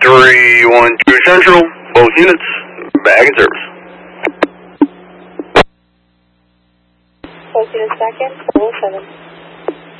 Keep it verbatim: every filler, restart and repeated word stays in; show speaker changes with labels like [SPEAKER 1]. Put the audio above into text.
[SPEAKER 1] three one two Central, both units, bag in service.
[SPEAKER 2] Both units back in, four oh seven.